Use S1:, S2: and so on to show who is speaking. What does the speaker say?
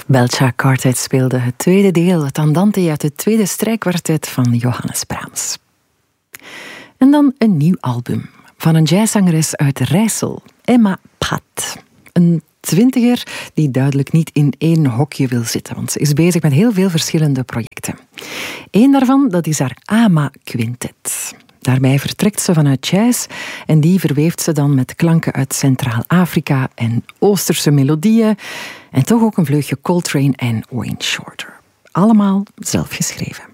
S1: Belcha Quartet speelde het tweede deel, het Andante uit het tweede strijkkwartet van Johannes Brahms. En dan een nieuw album van een jazzzangeres uit Rijssel, Emma Pratt. Een 20er die duidelijk niet in één hokje wil zitten, want ze is bezig met heel veel verschillende projecten. Eén daarvan, dat is haar AMA Quintet. Daarbij vertrekt ze vanuit jazz en die verweeft ze dan met klanken uit Centraal-Afrika en Oosterse melodieën en toch ook een vleugje Coltrane en Wayne Shorter. Allemaal zelf geschreven.